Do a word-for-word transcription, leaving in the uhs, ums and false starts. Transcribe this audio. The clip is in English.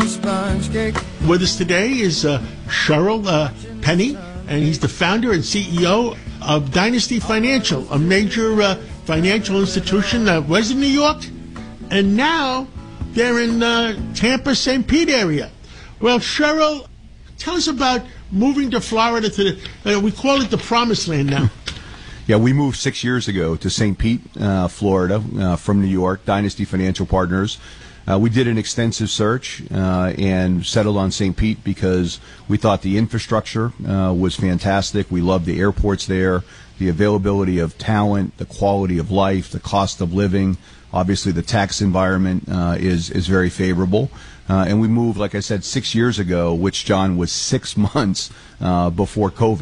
sponge cake. With us today is uh, Cheryl uh, Penny, and he's the founder and C E O of Dynasty Financial, a major uh, financial institution that was in New York, and now they're in uh, Tampa, Saint Pete area. Well, Cheryl, tell us about moving to Florida. To the, uh, we call it the Promised Land now. Yeah, we moved six years ago to Saint Pete, uh, Florida, uh, from New York, Dynasty Financial Partners. Uh, we did an extensive search uh, and settled on Saint Pete because we thought the infrastructure uh, was fantastic. We loved the airports there, the availability of talent, the quality of life, the cost of living. Obviously, the tax environment uh, is is very favorable. Uh, and we moved, like I said, six years ago, which, John, was six months uh, before COVID.